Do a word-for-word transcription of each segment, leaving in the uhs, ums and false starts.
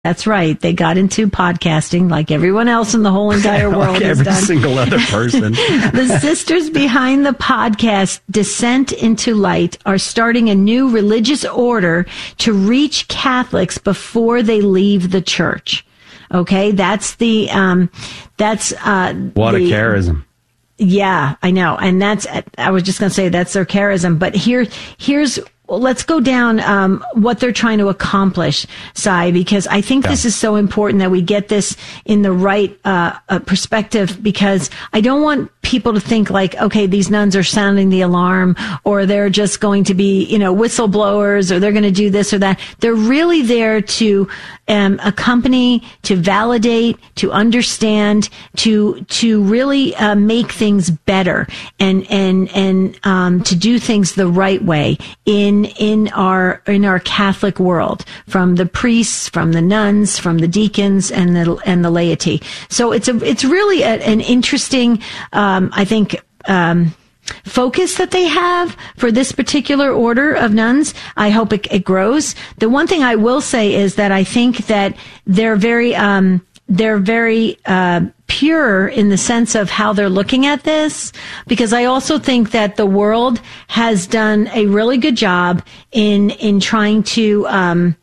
That's right. They got into podcasting like everyone else in the whole entire world like has every done. single other person. The sisters behind the podcast Descent into Light are starting a new religious order to reach Catholics before they leave the church. Okay, that's the um, that's uh, what the, a charism. Yeah, I know, and that's I was just going to say that's their charism. But here, here's. Well, let's go down um, what they're trying to accomplish, Sai, because I think yeah. this is so important that we get this in the right uh, uh, perspective, because I don't want people to think like, okay, these nuns are sounding the alarm, or they're just going to be, you know, whistleblowers, or they're going to do this or that. They're really there to um, accompany, to validate, to understand, to to really uh, make things better, and and and um, to do things the right way in in our in our Catholic world, from the priests, from the nuns, from the deacons, and the and the laity. So it's a it's really a, an interesting, um, I think, um, focus that they have for this particular order of nuns. I hope it, it grows. The one thing I will say is that I think that they're very um, they're very uh, pure in the sense of how they're looking at this, because I also think that the world has done a really good job in in trying to um,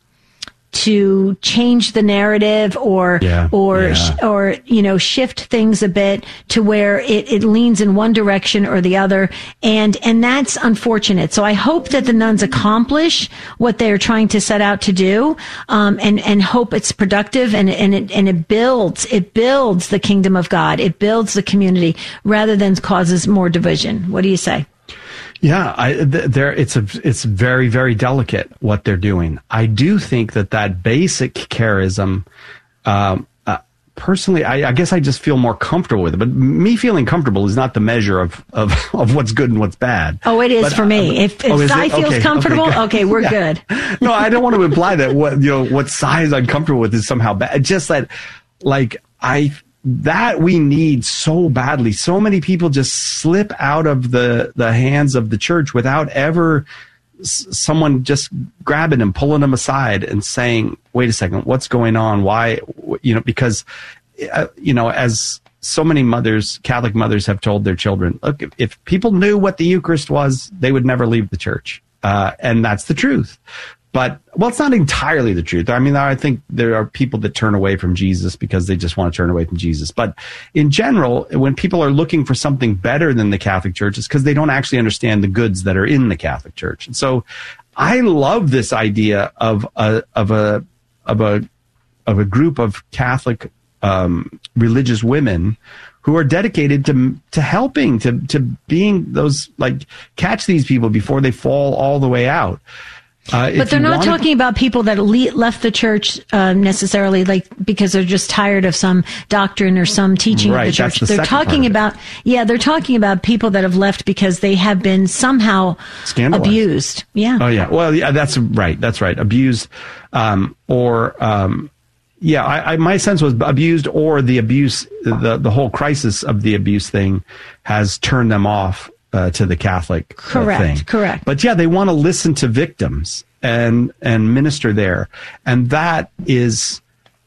to change the narrative, or yeah, or yeah. or you know, shift things a bit to where it, it leans in one direction or the other, and and that's unfortunate. So I hope that the nuns accomplish what they're trying to set out to do, um, and and hope it's productive, and and it and it builds it builds the kingdom of God. It builds the community rather than causes more division. What do you say? Yeah, I, th- there it's a it's very very delicate what they're doing. I do think that that basic charism, um, uh, personally, I, I guess I just feel more comfortable with it. But me feeling comfortable is not the measure of of, of what's good and what's bad. Oh, it is but, for me. Uh, if if oh, Sai it? feels okay, comfortable, okay, okay, we're yeah. good. No, I don't want to imply that what you know what Sai is uncomfortable with is somehow bad. Just that, like I. That we need so badly. So many people just slip out of the, the hands of the church without ever s- someone just grabbing them, pulling them aside and saying, wait a second, what's going on? Why, you know, because, uh, you know, as so many mothers, Catholic mothers have told their children, look, if, if people knew what the Eucharist was, they would never leave the church. Uh, and that's the truth. But, well, it's not entirely the truth. I mean, I think there are people that turn away from Jesus because they just want to turn away from Jesus. But in general, when people are looking for something better than the Catholic Church, it's because they don't actually understand the goods that are in the Catholic Church. And so I love this idea of a, of a, of a, of a group of Catholic, um, religious women who are dedicated to, to helping, to, to being those, like, catch these people before they fall all the way out. Uh, but they're not talking about people that le- left the church uh, necessarily, like because they're just tired of some doctrine or some teaching right, of the church. The they're talking about, yeah, they're talking about people that have left because they have been somehow abused. Yeah. Oh yeah. Well, yeah, that's right. That's right. Abused, um, or um, yeah. I, I, my sense was abused, or the abuse, the the whole crisis of the abuse thing has turned them off. Uh, to the Catholic correct, uh, thing. Correct. But yeah, they want to listen to victims and and minister there, and that is,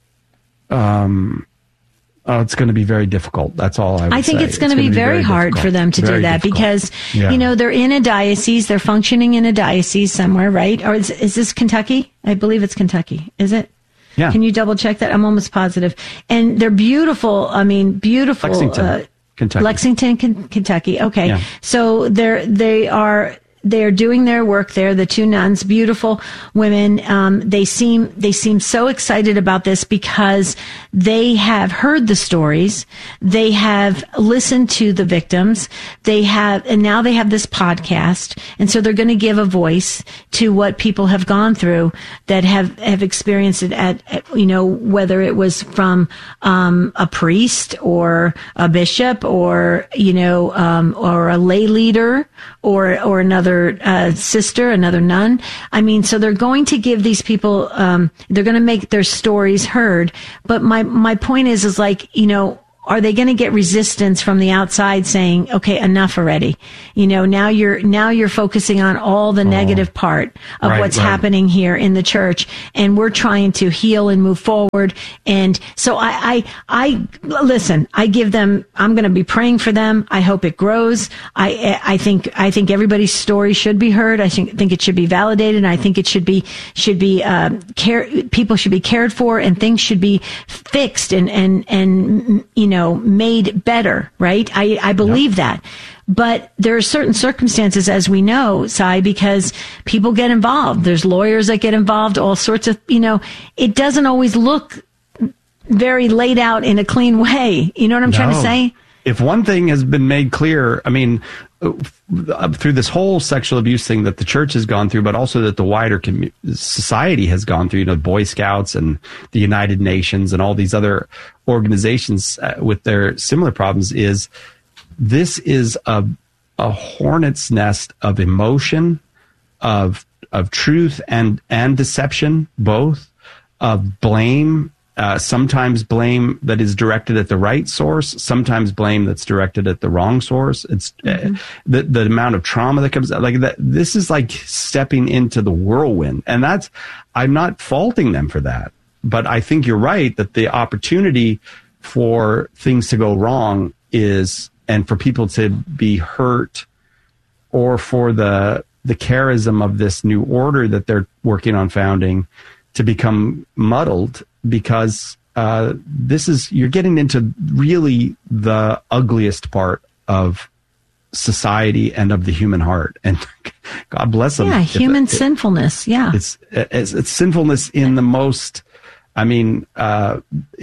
um, oh, it's going to be very difficult. That's all I would I think say. it's going to be, be very, very hard difficult. for them to very do that difficult. because yeah. you know they're in a diocese, they're functioning in a diocese somewhere, right? Or is, is this Kentucky? I believe it's Kentucky. Is it? Yeah. Can you double check that? I'm almost positive. And they're beautiful. I mean, beautiful. Lexington. Uh, Kentucky. Lexington, K- Kentucky. Okay. Yeah. So they're, they are, they're doing their work there. The two nuns, beautiful women. Um, they seem, they seem so excited about this because they have heard the stories. They have listened to the victims. They have, and now they have this podcast. And so they're going to give a voice to what people have gone through that have, have experienced it at, at you know, whether it was from, um, a priest or a bishop or, you know, um, or a lay leader or, or another Uh, sister, another nun. I mean, so they're going to give these people, um, they're going to make their stories heard. But my, my point is, is like, you know, are they going to get resistance from the outside saying, okay, enough already? You know, now you're, now you're focusing on all the oh, negative part of right, what's right. happening here in the church. And we're trying to heal and move forward. And so I, I, I listen, I give them, I'm going to be praying for them. I hope it grows. I, I think, I think everybody's story should be heard. I think, think it should be validated. And I think it should be, should be, uh, care, people should be cared for and things should be fixed and, and, and, you know, know, made better, right? I, I believe yep. that. But there are certain circumstances, as we know, Sai, because people get involved. There's lawyers that get involved, all sorts of, you know, it doesn't always look very laid out in a clean way. You know what I'm no. trying to say? If one thing has been made clear, I mean, through this whole sexual abuse thing that the church has gone through, but also that the wider commu- society has gone through, you know, Boy Scouts and the United Nations and all these other organizations uh, with their similar problems, is this is a, a hornet's nest of emotion, of of truth and, and deception, both, of blame, Uh, sometimes blame that is directed at the right source, sometimes blame that's directed at the wrong source. It's mm-hmm. uh, the the amount of trauma that comes out, like that. This is like stepping into the whirlwind, and that's, I'm not faulting them for that, but I think you're right that the opportunity for things to go wrong is, and for people to be hurt, or for the the charism of this new order that they're working on founding to become muddled. Because uh, this is, you're getting into really the ugliest part of society and of the human heart. And God bless them. Yeah, human it, sinfulness. Yeah. It's, it's it's sinfulness in the most, I mean, uh,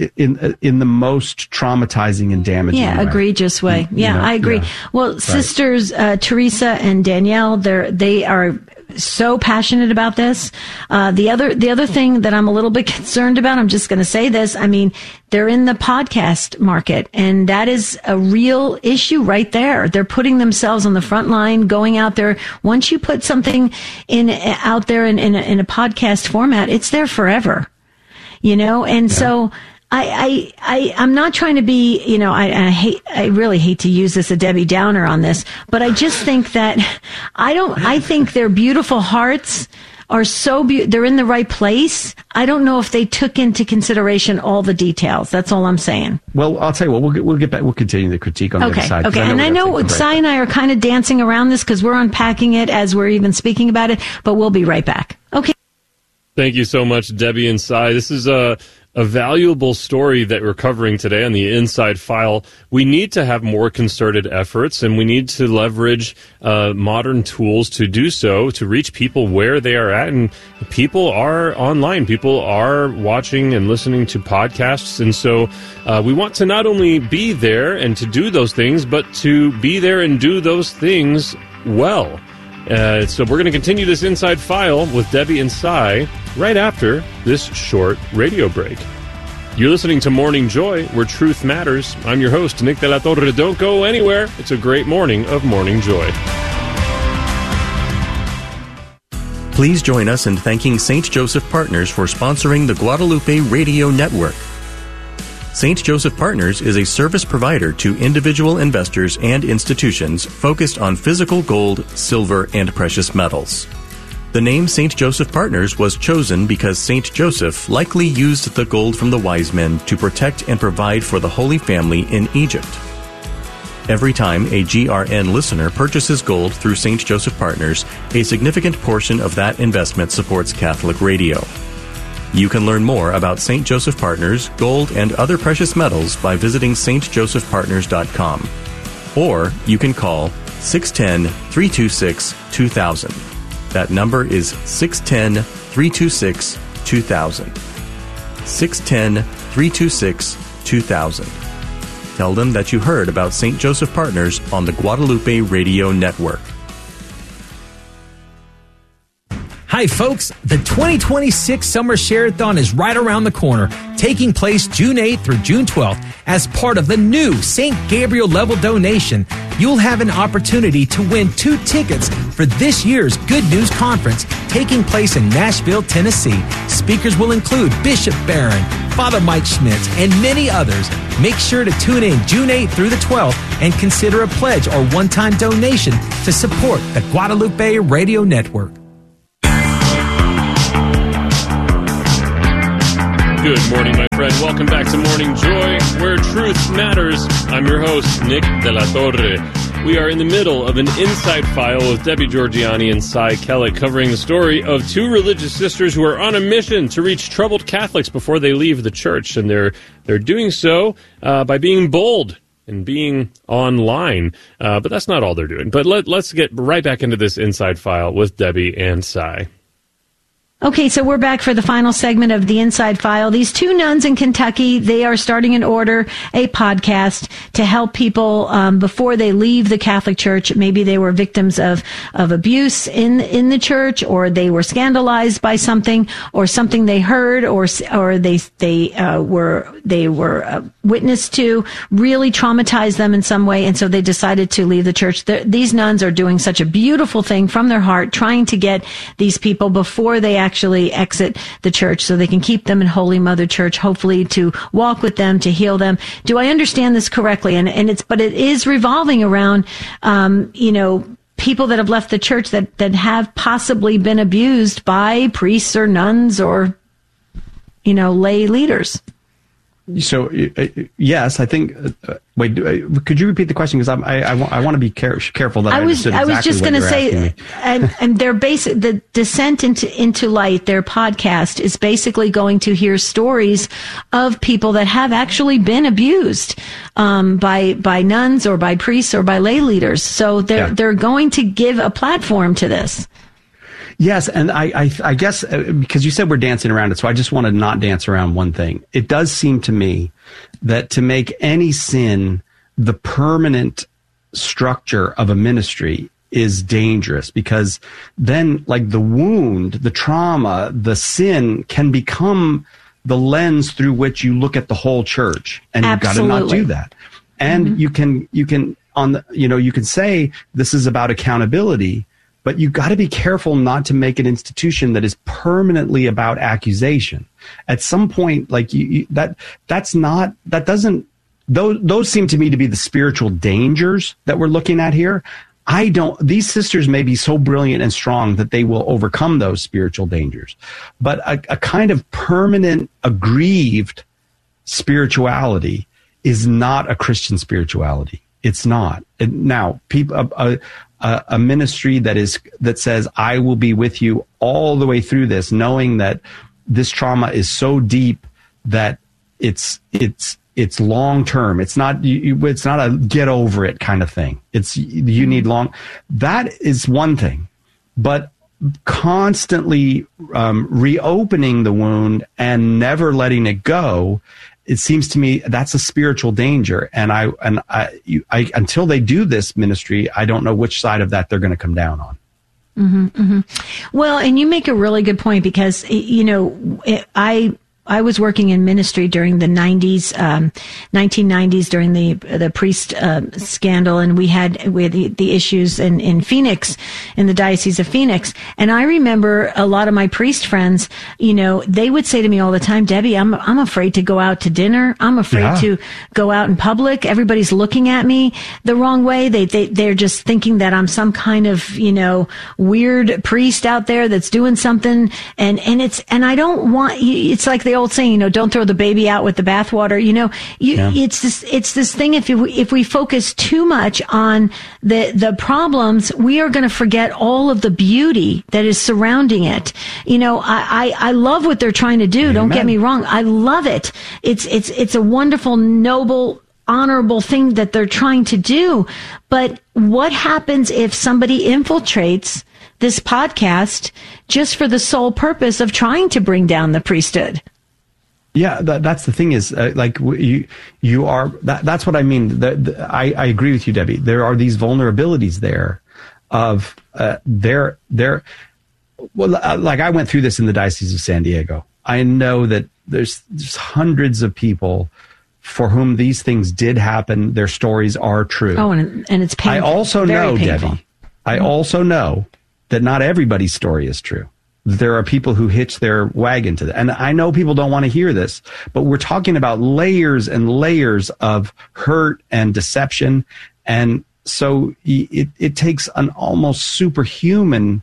in in the most traumatizing and damaging yeah, way. egregious way. Yeah, you know, I agree. Yeah. Well, right. Sisters uh, Teresa and Danielle, they're they are so passionate about this. Uh, the other, the other thing that I'm a little bit concerned about, I'm just going to say this. I mean, they're in the podcast market, and that is a real issue right there. They're putting themselves on the front line, going out there. Once you put something in, out there in, in a, in a podcast format, it's there forever, you know? And yeah. so, I, I, I, I'm not trying to be, you know, I, I hate, I really hate to use this a Debbie Downer on this, but I just think that I don't, I think their beautiful hearts are so be- they're in the right place. I don't know if they took into consideration all the details. That's all I'm saying. Well, I'll tell you what, we'll get, we'll get back, we'll continue the critique on okay, the other side. Okay, I and I know Sai and I are kind of dancing around this because we're unpacking it as we're even speaking about it, but we'll be right back. Okay. Thank you so much, Debbie and Sai. This is a, a valuable story that we're covering today on the Inside File. We need to have more concerted efforts, and we need to leverage uh, modern tools to do so, to reach people where they are at. And people are online. People are watching and listening to podcasts. And so uh, we want to not only be there and to do those things, but to be there and do those things well. Uh, so we're going to continue this Inside File with Debbie and Sai right after this short radio break. You're listening to Morning Joy, where truth matters. I'm your host, Nick De La Torre. Don't go anywhere. It's a great morning of Morning Joy. Please join us in thanking Saint Joseph Partners for sponsoring the Guadalupe Radio Network. Saint Joseph Partners is a service provider to individual investors and institutions focused on physical gold, silver, and precious metals. The name Saint Joseph Partners was chosen because Saint Joseph likely used the gold from the wise men to protect and provide for the Holy Family in Egypt. Every time a G R N listener purchases gold through Saint Joseph Partners, a significant portion of that investment supports Catholic radio. You can learn more about Saint Joseph Partners, gold, and other precious metals by visiting s t joseph partners dot com. Or you can call six one zero, three two six, two thousand. That number is six one zero, three two six, two thousand. six one zero, three two six, two thousand. Tell them that you heard about Saint Joseph Partners on the Guadalupe Radio Network. Hi, folks. The twenty twenty-six Summer Share-a-thon is right around the corner, taking place June eighth through June twelfth. As part of the new Saint Gabriel level donation, you'll have an opportunity to win two tickets for this year's Good News Conference taking place in Nashville, Tennessee. Speakers will include Bishop Barron, Father Mike Schmitz, and many others. Make sure to tune in June eighth through the twelfth and consider a pledge or one-time donation to support the Guadalupe Radio Network. Good morning, my friend. Welcome back to Morning Joy, where truth matters. I'm your host, Nick De La Torre. We are in the middle of an inside file with Debbie Georgianni and Cy Kellett, covering the story of two religious sisters who are on a mission to reach troubled Catholics before they leave the church. And they're they're doing so uh, by being bold and being online. Uh, but that's not all they're doing. But let, let's get right back into this inside file with Debbie and Cy. Okay, so we're back for the final segment of the Inside File. These two nuns in Kentucky, they are starting in order a podcast to help people um, before they leave the Catholic Church. Maybe they were victims of, of abuse in in the church, or they were scandalized by something, or something they heard, or or they they uh, were they were uh, witness to really traumatized them in some way, and so they decided to leave the church. The, these nuns are doing such a beautiful thing from their heart, trying to get these people before they actually actually exit the church so they can keep them in Holy Mother Church, hopefully to walk with them, to heal them. Do I understand this correctly? And, and it's, but it is revolving around, um, you know, people that have left the church that, that have possibly been abused by priests or nuns or, you know, lay leaders. So, uh, yes, I think. Uh, wait, uh, could you repeat the question? Because I, I, I want to be care- careful that I, I was. understood I was exactly just going to say, and, and their basic the Descent into into Light, their podcast is basically going to hear stories of people that have actually been abused um, by by nuns or by priests or by lay leaders. So they're yeah. they're going to give a platform to this. Yes, and I, I, I guess uh, because you said we're dancing around it, so I just want to not dance around one thing. It does seem to me that to make any sin the permanent structure of a ministry is dangerous, because then, like, the wound, the trauma, the sin can become the lens through which you look at the whole church, and you've got to not do that. And mm-hmm. you can you can on the, you know you can say this is about accountability. But you got to be careful not to make an institution that is permanently about accusation. At some point, like you, you, that, that's not, that doesn't, those, those seem to me to be the spiritual dangers that we're looking at here. I don't, these sisters may be so brilliant and strong that they will overcome those spiritual dangers. But a, a kind of permanent, aggrieved spirituality is not a Christian spirituality. It's not. It, now, people, uh, uh, A, a ministry that is that says, I will be with you all the way through this, knowing that this trauma is so deep that it's it's it's long term. It's not you, it's not a get over it kind of thing. It's you need long. That is one thing, but constantly um, reopening the wound and never letting it go. It seems to me that's a spiritual danger, and I and I, you, I until they do this ministry, I don't know which side of that they're going to come down on. Mm-hmm, mm-hmm. Well, and you make a really good point, because you know it, I. I was working in ministry during the nineties, um, nineteen nineties, during the the priest uh, scandal, and we had we had the, the issues in, in Phoenix, in the Diocese of Phoenix. And I remember a lot of my priest friends, you know, they would say to me all the time, Debbie, I'm I'm afraid to go out to dinner. I'm afraid yeah. to go out in public. Everybody's looking at me the wrong way. They they they're just thinking that I'm some kind of, you know, weird priest out there that's doing something. And and it's and I don't want. It's like the old saying, you know, don't throw the baby out with the bathwater. You know, you, yeah. it's this, it's this thing. If you, if we focus too much on the, the problems, we are going to forget all of the beauty that is surrounding it. You know, I, I, I love what they're trying to do. Amen. Don't get me wrong. I love it. It's, it's, it's a wonderful, noble, honorable thing that they're trying to do. But what happens if somebody infiltrates this podcast just for the sole purpose of trying to bring down the priesthood? Yeah, that, that's the thing is, uh, like, you, you are, that, that's what I mean. The, the, I, I agree with you, Debbie. There are these vulnerabilities there of, uh, their, their, well, uh, like I went through this in the Diocese of San Diego. I know that there's, there's hundreds of people for whom these things did happen. Their stories are true. Oh, and, and it's painful. I also Very know, painful. Debbie, I mm-hmm. also know that not everybody's story is true. there are people who hitch their wagon to that. And I know people don't want to hear this, but we're talking about layers and layers of hurt and deception. And so it, it takes an almost superhuman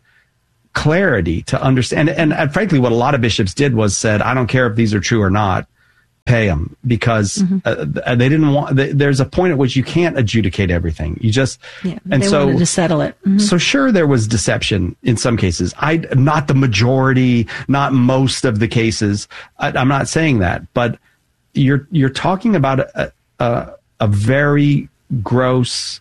clarity to understand. And, and frankly, what a lot of bishops did was said, I don't care if these are true or not, pay them, because mm-hmm. uh, they didn't want, they, there's a point at which you can't adjudicate everything. You just, yeah, and they so, wanted to settle it. Mm-hmm. So sure, there was deception in some cases. I, not the majority, not most of the cases. I, I'm not saying that, but you're, you're talking about a, a, a very gross,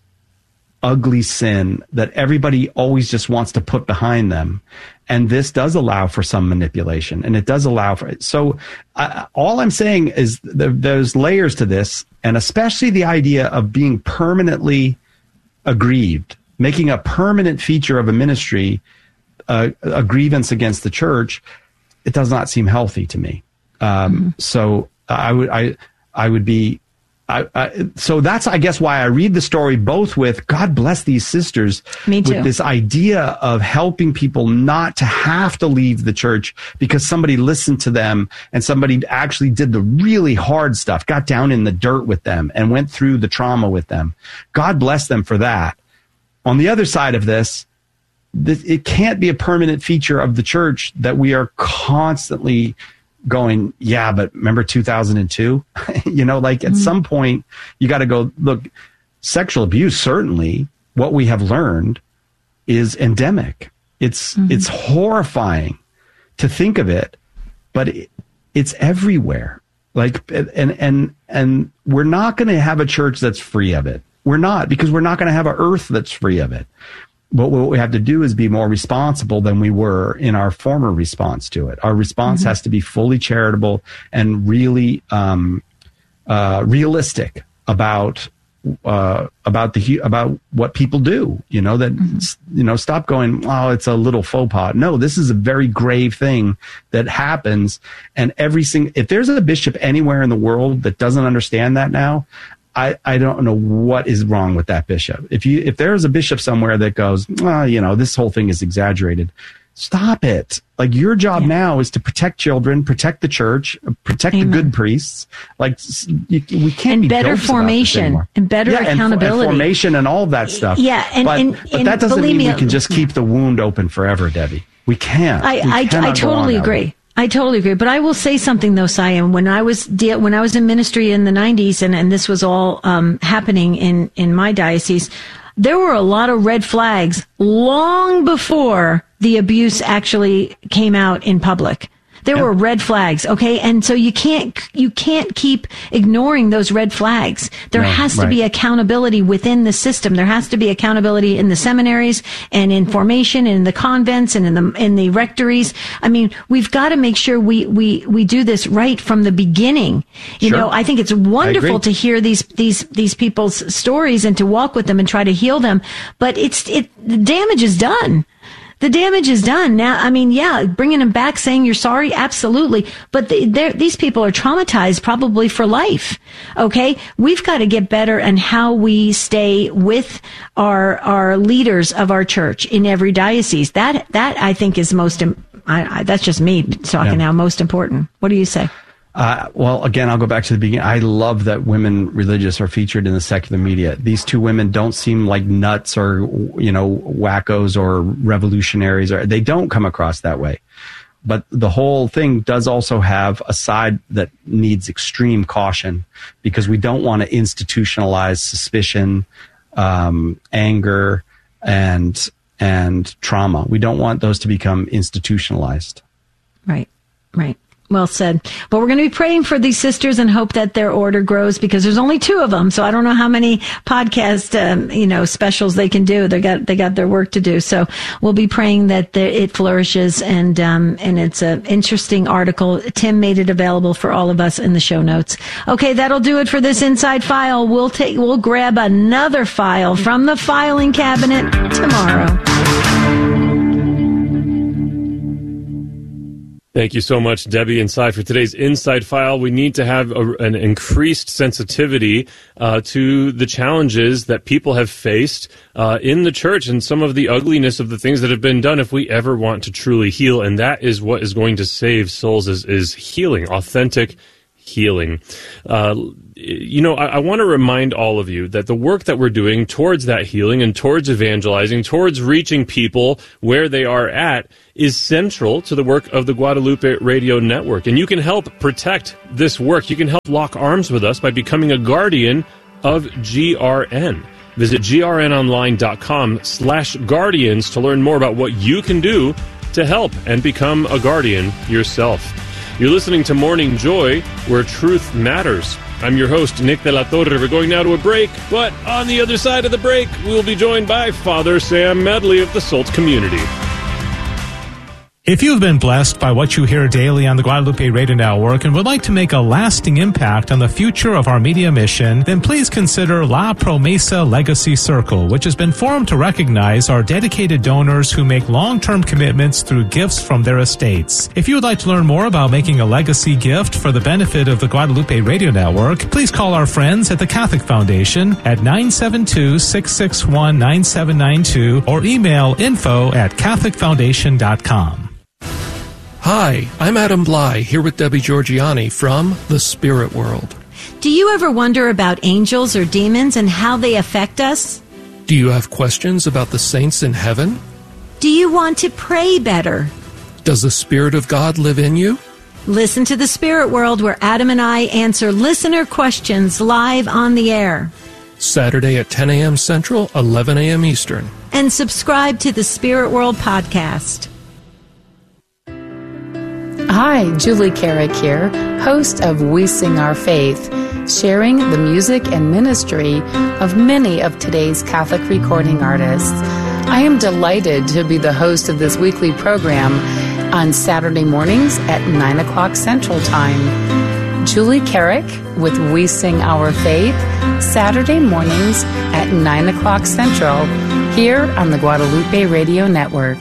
ugly sin that everybody always just wants to put behind them. And this does allow for some manipulation, and it does allow for it. So uh, all I'm saying is th- there's layers to this, and especially the idea of being permanently aggrieved, making a permanent feature of a ministry, uh, a grievance against the church. It does not seem healthy to me. Um, mm-hmm. So I would, I, I would be, I, I, so that's, I guess, why I read the story both with God bless these sisters, Me too. with this idea of helping people not to have to leave the church because somebody listened to them and somebody actually did the really hard stuff, got down in the dirt with them and went through the trauma with them. God bless them for that. On the other side of this, th- it can't be a permanent feature of the church that we are constantly going, yeah, but remember two thousand two? You know, like at mm-hmm. some point you got to go, look, sexual abuse, certainly what we have learned is endemic. It's, mm-hmm. it's horrifying to think of it, but it, it's everywhere. Like, and, and, and we're not going to have a church that's free of it. We're not, because we're not going to have an earth that's free of it. But what we have to do is be more responsible than we were in our former response to it. Our response mm-hmm. has to be fully charitable and really um, uh, realistic about uh, about the about what people do. You know that mm-hmm. you know stop going, oh, it's a little faux pas. No, this is a very grave thing that happens. And every single if there's a bishop anywhere in the world that doesn't understand that now, I, I don't know what is wrong with that bishop. If you if there's a bishop somewhere that goes, well, you know, this whole thing is exaggerated, stop it. Like, your job yeah. now is to protect children, protect the church, protect Amen. the good priests. Like, you, we can't and be better formation and better yeah, accountability, and, and formation, and all of that stuff. Yeah, and but, and, but and that doesn't mean me, we can just keep the wound open forever, Debbie. We can't. I we I, I totally agree. I totally agree. But I will say something though, Siam. When I was de- when I was in ministry in the nineties, and, and this was all um, happening in, in my diocese, there were a lot of red flags long before the abuse actually came out in public. There yeah. were red flags, okay? And so you can't, you can't keep ignoring those red flags. There no, has to right. be accountability within the system. There has to be accountability in the seminaries and in formation and in the convents and in the, in the rectories. I mean, we've got to make sure we, we, we do this right from the beginning. You sure. know, I think it's wonderful to hear these, these, these people's stories and to walk with them and try to heal them. But it's, it, the damage is done. The damage is done. Now, I mean, yeah, bringing them back, saying you're sorry, absolutely. But the, these people are traumatized probably for life. Okay? We've got to get better in how we stay with our, our leaders of our church in every diocese. That, that I think is most, I, I, that's just me talking yeah. now, most important. What do you say? Uh, well, again, I'll go back to the beginning. I love that women religious are featured in the secular media. These two women don't seem like nuts or, you know, wackos or revolutionaries, or they don't come across that way. But the whole thing does also have a side that needs extreme caution, because we don't want to institutionalize suspicion, um, anger, and, and trauma. We don't want those to become institutionalized. Right, right. Well said. But we're going to be praying for these sisters and hope that their order grows, because there's only two of them. So I don't know how many podcast, um, you know, specials they can do. They got, they got their work to do. So we'll be praying that it flourishes. And, um, and it's an interesting article. Tim made it available for all of us in the show notes. Okay. That'll do it for this Inside File. We'll take, we'll grab another file from the filing cabinet tomorrow. Thank you so much, Debbie and Cy, for today's Inside File. We need to have a, an increased sensitivity uh, to the challenges that people have faced uh, in the church and some of the ugliness of the things that have been done if we ever want to truly heal. And that is what is going to save souls, is, is healing, authentic healing. Uh, you know, I, I want to remind all of you that the work that we're doing towards that healing and towards evangelizing, towards reaching people where they are at, is central to the work of the Guadalupe Radio Network. And you can help protect this work. You can help lock arms with us by becoming a guardian of G R N. Visit grnonline.com slash guardians to learn more about what you can do to help and become a guardian yourself. You're listening to Morning Joy, where truth matters. I'm your host, Nick De La Torre. We're going now to a break, but on the other side of the break, we'll be joined by Father Sam Medley of the Salt Community. If you've been blessed by what you hear daily on the Guadalupe Radio Network and would like to make a lasting impact on the future of our media mission, then please consider La Promesa Legacy Circle, which has been formed to recognize our dedicated donors who make long-term commitments through gifts from their estates. If you would like to learn more about making a legacy gift for the benefit of the Guadalupe Radio Network, please call our friends at the Catholic Foundation at nine seven two, six six one, nine seven nine two or email info at catholic foundation dot com. Hi, I'm Adam Bly, here with Debbie Georgiani from The Spirit World. Do you ever wonder about angels or demons and how they affect us? Do you have questions about the saints in heaven? Do you want to pray better? Does the Spirit of God live in you? Listen to The Spirit World, where Adam and I answer listener questions live on the air. Saturday at ten a.m. Central, eleven a.m. Eastern. And subscribe to The Spirit World podcast. Hi, Julie Carrick here, host of We Sing Our Faith, sharing the music and ministry of many of today's Catholic recording artists. I am delighted to be the host of this weekly program on Saturday mornings at nine o'clock Central Time. Julie Carrick with We Sing Our Faith, Saturday mornings at nine o'clock Central, here on the Guadalupe Radio Network.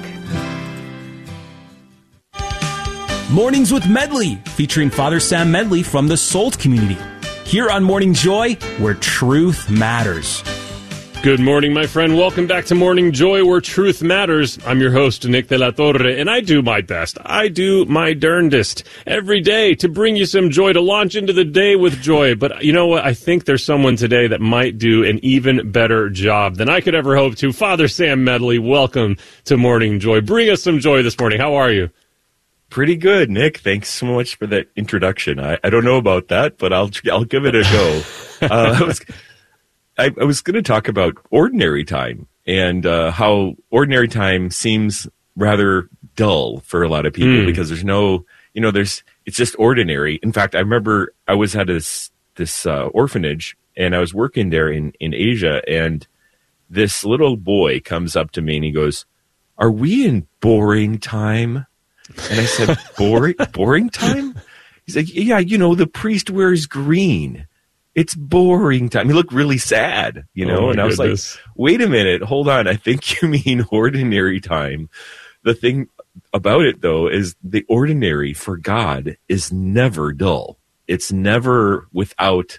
Mornings with Medley, featuring Father Sam Medley from the Salt Community. Here on Morning Joy, where truth matters. Good morning, my friend. Welcome back to Morning Joy, where truth matters. I'm your host, Nick De La Torre, and I do my best. I do my darndest every day to bring you some joy, to launch into the day with joy. But you know what? I think there's someone today that might do an even better job than I could ever hope to. Father Sam Medley, welcome to Morning Joy. Bring us some joy this morning. How are you? Pretty good, Nick. Thanks so much for that introduction. I, I don't know about that, but I'll I'll give it a go. uh, I was I, I was going to talk about ordinary time and uh, how ordinary time seems rather dull for a lot of people mm. because there's no, you know, there's it's just ordinary. In fact, I remember I was at this this uh, orphanage and I was working there in in Asia, and this little boy comes up to me and he goes, "Are we in boring time?" And I said, boring, boring time? He's like, yeah, you know, the priest wears green. It's boring time. He looked really sad, you know, oh and I was goodness. like, wait a minute, hold on. I think you mean ordinary time. The thing about it, though, is the ordinary for God is never dull. It's never without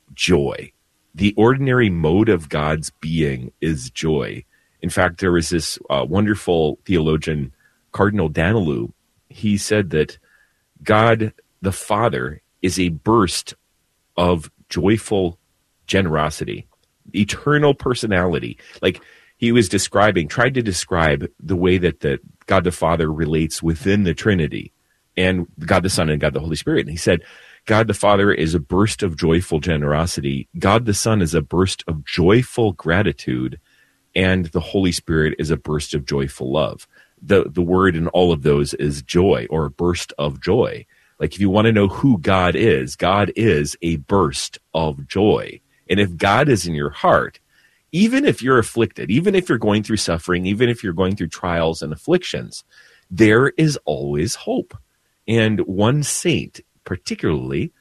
joy. The ordinary mode of God's being is joy. In fact, there was this uh, wonderful theologian, Cardinal Danilou. He said that God the Father is a burst of joyful generosity, eternal personality. Like he was describing, tried to describe the way that the God the Father relates within the Trinity and God the Son and God the Holy Spirit. And he said, God the Father is a burst of joyful generosity. God the Son is a burst of joyful gratitude. And the Holy Spirit is a burst of joyful love. The the word in all of those is joy, or a burst of joy. Like if you want to know who God is, God is a burst of joy. And if God is in your heart, even if you're afflicted, even if you're going through suffering, even if you're going through trials and afflictions, there is always hope. And one saint particularly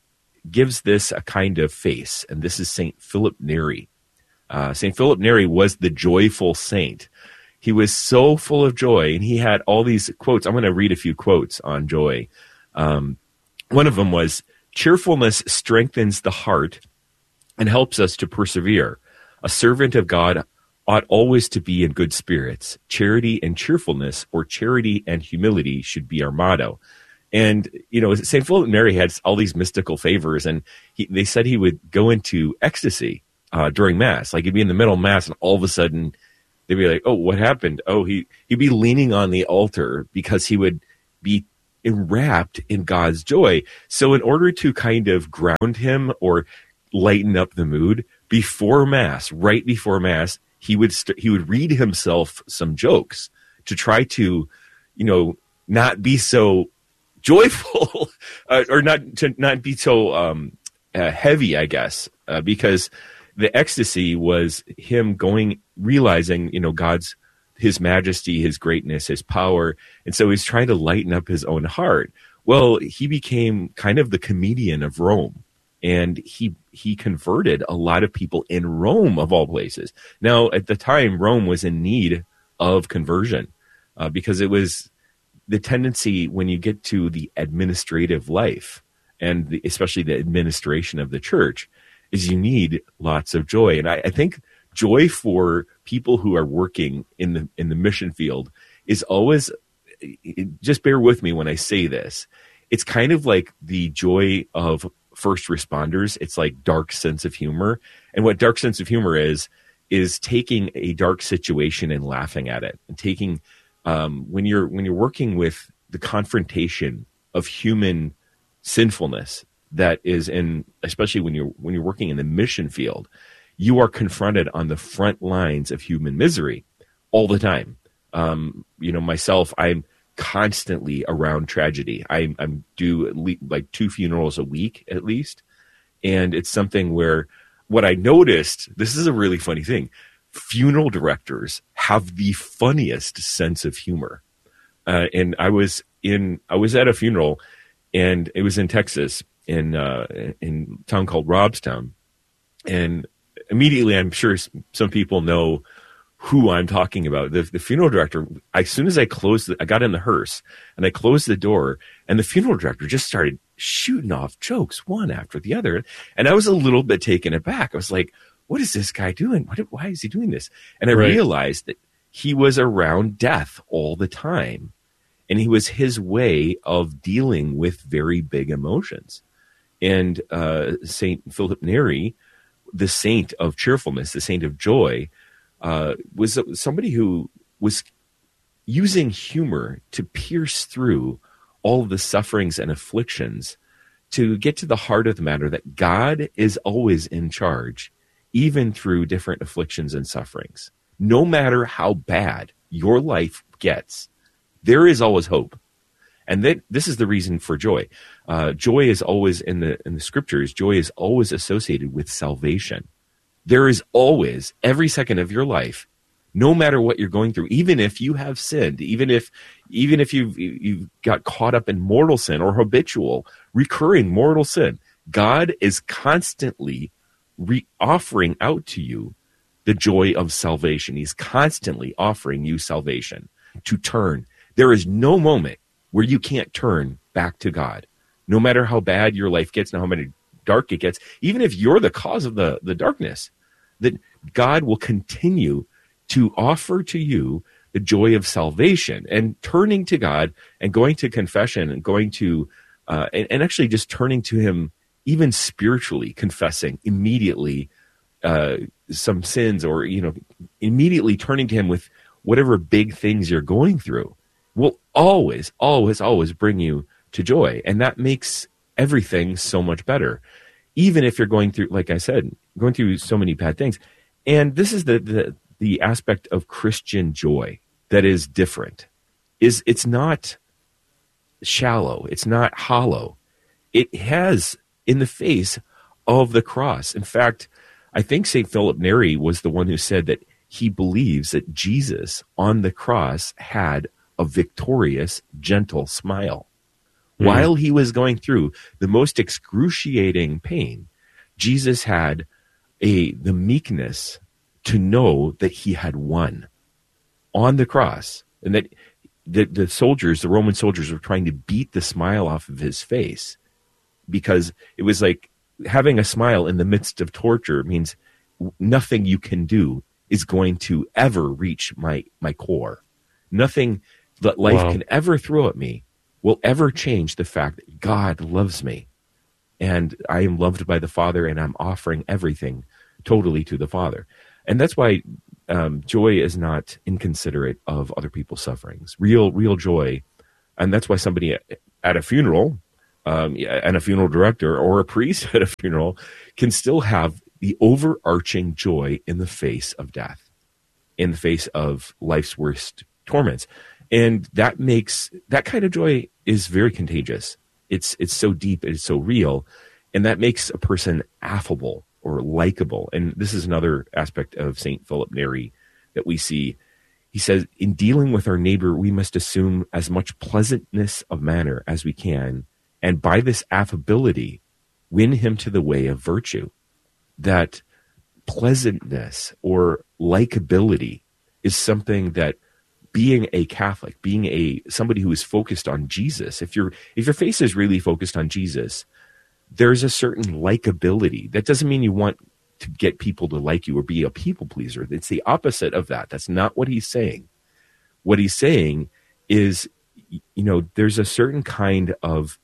gives this a kind of face, and this is Saint Philip Neri. Uh, Saint Philip Neri was the joyful saint. He was so full of joy, and he had all these quotes. I'm going to read a few quotes on joy. Um, one of them was, cheerfulness strengthens the heart and helps us to persevere. A servant of God ought always to be in good spirits. Charity and cheerfulness, or charity and humility, should be our motto. And, you know, Saint Philip Neri had all these mystical favors, and he, they said he would go into ecstasy uh, during Mass. Like, he'd be in the middle of Mass, and all of a sudden, they'd be like, oh, what happened? Oh, he, he'd be leaning on the altar because he would be enwrapped in God's joy. So in order to kind of ground him or lighten up the mood, before Mass, right before Mass, he would st- he would read himself some jokes to try to, you know, not be so joyful uh, or not to not be so um, uh, heavy, I guess, uh, because the ecstasy was him going, realizing, you know, God's, his majesty, his greatness, his power. And so he's trying to lighten up his own heart. Well, he became kind of the comedian of Rome, and he, he converted a lot of people in Rome, of all places. Now, at the time, Rome was in need of conversion uh, because it was the tendency when you get to the administrative life, and the, especially the administration of the church, is you need lots of joy. And I, I think joy for people who are working in the in the mission field is always, just bear with me when I say this, it's kind of like the joy of first responders. It's like dark sense of humor. And what dark sense of humor is, is taking a dark situation and laughing at it, and taking Um, when you're when you're working with the confrontation of human sinfulness that is in, especially when you're when you're working in the mission field, you are confronted on the front lines of human misery all the time. Um, you know, myself, I'm constantly around tragedy. I, I'm do like two funerals a week at least, and it's something where what I noticed. This is a really funny thing. Funeral directors have the funniest sense of humor. Uh, and I was in, I was at a funeral, and it was in Texas, in, uh, in a town called Robstown. And immediately, I'm sure some people know who I'm talking about. The, the funeral director, as soon as I closed, the, I got in the hearse and I closed the door, and the funeral director just started shooting off jokes one after the other. And I was a little bit taken aback. I was like, what is this guy doing? What, why is he doing this? And I right. realized that he was around death all the time. And he was his way of dealing with very big emotions. And uh, Saint Philip Neri, the saint of cheerfulness, the saint of joy, uh, was somebody who was using humor to pierce through all of the sufferings and afflictions to get to the heart of the matter that God is always in charge, even through different afflictions and sufferings. No matter how bad your life gets, there is always hope. And that this is the reason for joy. Uh, joy is always, in the in the scriptures, joy is always associated with salvation. There is always, every second of your life, no matter what you're going through, even if you have sinned, even if even if you've, you've got caught up in mortal sin or habitual, recurring mortal sin, God is constantly Re- offering out to you the joy of salvation. He's constantly offering you salvation to turn. There is no moment where you can't turn back to God, no matter how bad your life gets, no how many dark it gets, even if you're the cause of the, the darkness, that God will continue to offer to you the joy of salvation, and turning to God and going to confession and going to, uh, and, and actually just turning to him, even spiritually confessing immediately uh, some sins, or, you know, immediately turning to him with whatever big things you're going through, will always, always, always bring you to joy. And that makes everything so much better. Even if you're going through, like I said, going through so many bad things. And this is the, the, the aspect of Christian joy that is different. Is it's not shallow. It's not hollow. It has in the face of the cross. In fact, I think Saint Philip Neri was the one who said that he believes that Jesus on the cross had a victorious, gentle smile. Mm. While he was going through the most excruciating pain, Jesus had a the meekness to know that he had won. on the cross, and that the, the soldiers, the Roman soldiers, were trying to beat the smile off of his face, because it was like having a smile in the midst of torture means nothing you can do is going to ever reach my, my core. Nothing that life Wow. can ever throw at me will ever change the fact that God loves me, and I am loved by the Father, and I'm offering everything totally to the Father. And that's why um, joy is not inconsiderate of other people's sufferings. Real, real joy. And that's why somebody at, at a funeral, um, and a funeral director or a priest at a funeral can still have the overarching joy in the face of death, in the face of life's worst torments. And that makes, that kind of joy is very contagious. It's, it's so deep, it's so real, and that makes a person affable or likable. And this is another aspect of Saint Philip Neri that we see. He says, in dealing with our neighbor, we must assume as much pleasantness of manner as we can, and by this affability, win him to the way of virtue. That pleasantness or likability is something that, being a Catholic, being a somebody who is focused on Jesus, if your if your face is really focused on Jesus, there's a certain likability. That doesn't mean you want to get people to like you or be a people pleaser. It's the opposite of that. That's not what he's saying. What he's saying is, you know, there's a certain kind of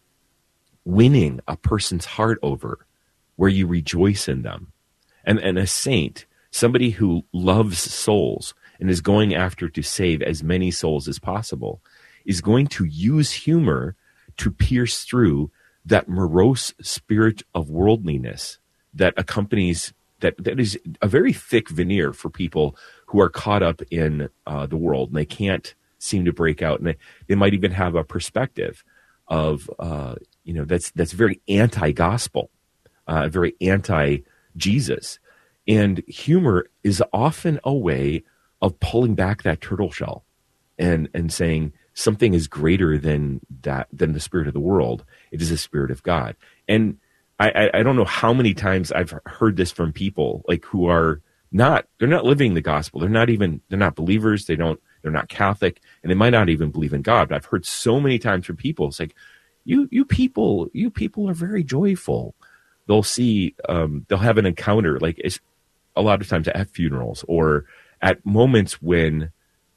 winning a person's heart over where you rejoice in them. And, and a saint, somebody who loves souls and is going after to save as many souls as possible, is going to use humor to pierce through that morose spirit of worldliness that accompanies, that, that is a very thick veneer for people who are caught up in uh, the world, and they can't seem to break out. And they, they might even have a perspective of, uh, you know, that's, that's very anti-gospel, uh, very anti-Jesus. And humor is often a way of pulling back that turtle shell and, and saying something is greater than that, than the spirit of the world. It is the spirit of God. And I, I, I don't know how many times I've heard this from people like who are not, they're not living the gospel. They're not even, they're not believers. They don't, they're not Catholic, and they might not even believe in God. But I've heard so many times from people, it's like, you, you people, you people are very joyful. They'll see, um, they'll have an encounter, like it's a lot of times at funerals or at moments when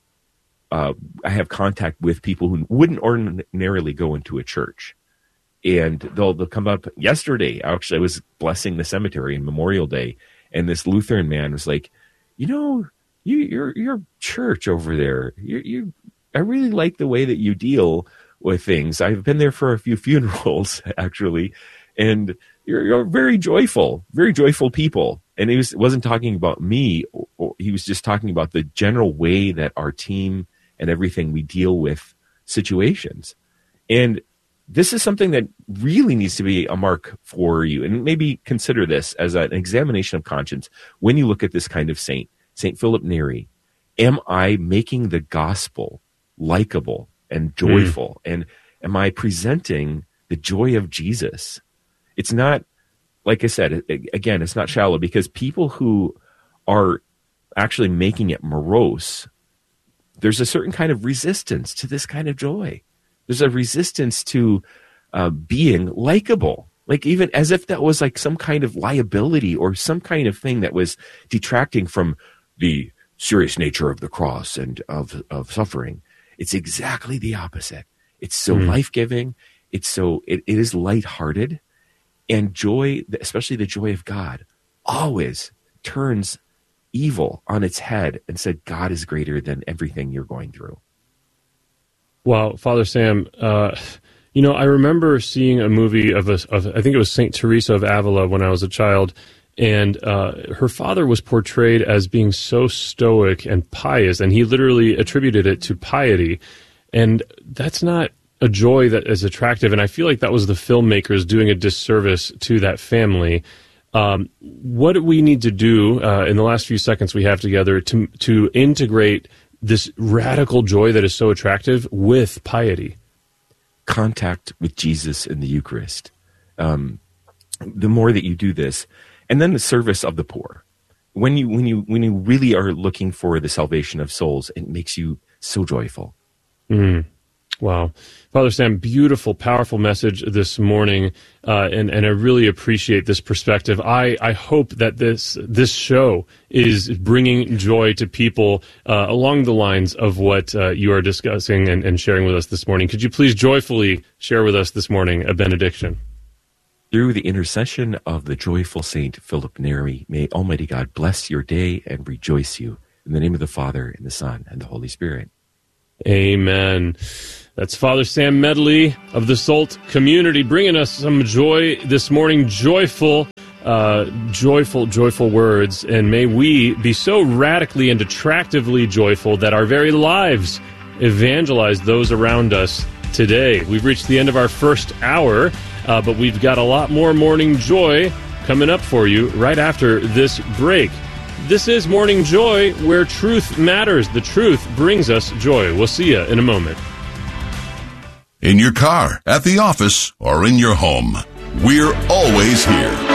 uh, I have contact with people who wouldn't ordinarily go into a church. And they'll, they'll come up. Yesterday, actually, I was blessing the cemetery in Memorial Day, and this Lutheran man was like, you know, you, your your church over there, you, you, I really like the way that you deal with things. I've been there for a few funerals, actually, and you're, you're very joyful, very joyful people. And he was, wasn't talking about me. Or, or he was just talking about the general way that our team and everything we deal with situations. And this is something that really needs to be a mark for you. And maybe consider this as an examination of conscience when you look at this kind of saint, Saint Philip Neri. Am I making the gospel likable and joyful? Mm. And am I presenting the joy of Jesus? It's not, like I said, again, it's not shallow, because people who are actually making it morose, there's a certain kind of resistance to this kind of joy. There's a resistance to uh, being likable, like even as if that was like some kind of liability or some kind of thing that was detracting from the serious nature of the cross and of, of suffering. It's exactly the opposite. It's so mm. life-giving. It's so, it, it is lighthearted. And joy, especially the joy of God, always turns evil on its head and said, God is greater than everything you're going through. Wow, Father Sam, uh, you know, I remember seeing a movie of, a, of I think it was Saint Teresa of Avila when I was a child, and uh, her father was portrayed as being so stoic and pious, and he literally attributed it to piety. And that's not a joy that is attractive, and I feel like that was the filmmakers doing a disservice to that family. Um, what do we need to do uh, in the last few seconds we have together to to integrate this radical joy that is so attractive with piety? Contact with Jesus in the Eucharist. Um, the more that you do this, and then the service of the poor. when you when you when you really are looking for the salvation of souls, it makes you so joyful. Mm. Wow. Father Sam, beautiful, powerful message this morning, uh, and, and I really appreciate this perspective. I, I hope that this this show is bringing joy to people uh, along the lines of what uh, you are discussing and, and sharing with us this morning. Could you please joyfully share with us this morning a benediction? Through the intercession of the joyful Saint Philip Neri, may Almighty God bless your day and rejoice you. In the name of the Father, and the Son, and the Holy Spirit. Amen. That's Father Sam Medley of the Salt community bringing us some joy this morning. Joyful, uh, joyful, joyful words. And may we be so radically and attractively joyful that our very lives evangelize those around us today. We've reached the end of our first hour, uh, but we've got a lot more morning joy coming up for you right after this break. This is Morning Joy, where truth matters. The truth brings us joy. We'll see you in a moment. In your car, at the office, or in your home, we're always here.